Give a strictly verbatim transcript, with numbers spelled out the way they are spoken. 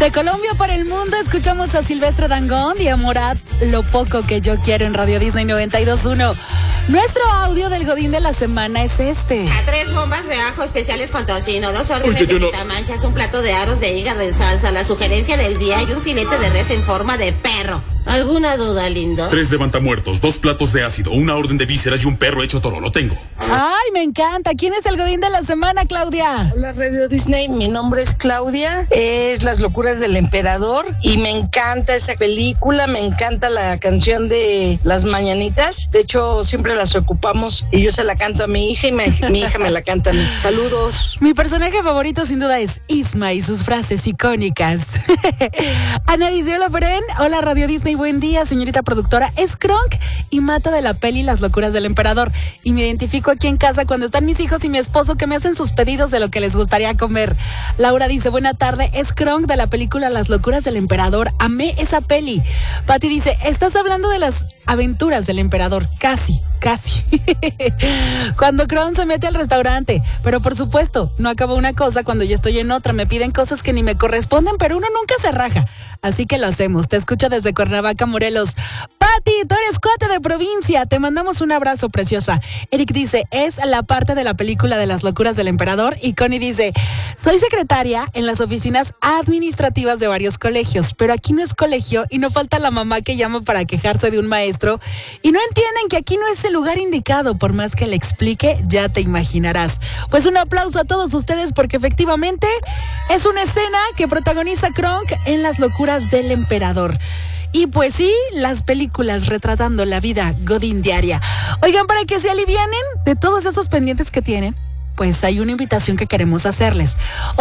De Colombia para el mundo escuchamos a Silvestre Dangond y a Morat, Lo poco que yo quiero en Radio Disney noventa y dos punto uno. Nuestro audio del Godín de la semana es este. A tres bombas de ajo especiales con tocino, dos órdenes Oye, de no... quitamanchas, un plato de aros de hígado en salsa, la sugerencia del día y un filete de res en forma de perro. ¿Alguna duda, lindo? Tres levantamuertos, dos platos de ácido, una orden de vísceras y un perro hecho toro. Lo tengo. Ay, me encanta. ¿Quién es el Godín de la semana, Claudia? Hola, Radio Disney. Mi nombre es Claudia. Es Las locuras del emperador y me encanta esa película. Me encanta la canción de Las mañanitas. De hecho, siempre las ocupamos y yo se la canto a mi hija y me, mi hija me la canta a mí. Saludos. Mi personaje favorito sin duda es Isma y sus frases icónicas. Ana dice, hola, Feren. Hola, Radio Disney. Buen día, señorita productora. Es Kronk y Mata de la peli Las locuras del emperador. Y me identifico aquí en casa cuando están mis hijos y mi esposo que me hacen sus pedidos de lo que les gustaría comer. Laura dice, buena tarde. Es Kronk de la película Las locuras del emperador. Amé esa peli. Pati dice, estás hablando de las aventuras del emperador. Casi. Casi. Cuando Kron se mete al restaurante. Pero por supuesto, no acabo una cosa cuando yo estoy en otra. Me piden cosas que ni me corresponden, pero uno nunca se raja. Así que lo hacemos. Te escucho desde Cuernavaca, Morelos. Pati, tú eres cuate de provincia. Te mandamos un abrazo, preciosa. Eric dice, es la parte de la película de Las locuras del emperador. Y Connie dice, soy secretaria en las oficinas administrativas de varios colegios, pero aquí no es colegio y no falta la mamá que llama para quejarse de un maestro y no entienden que aquí no es el lugar indicado, por más que le explique, ya te imaginarás. Pues un aplauso a todos ustedes porque efectivamente es una escena que protagoniza Kronk en Las locuras del emperador. Y pues sí, las películas retratando la vida Godín diaria. Oigan, para que se alivianen de todos esos pendientes que tienen, pues hay una invitación que queremos hacerles.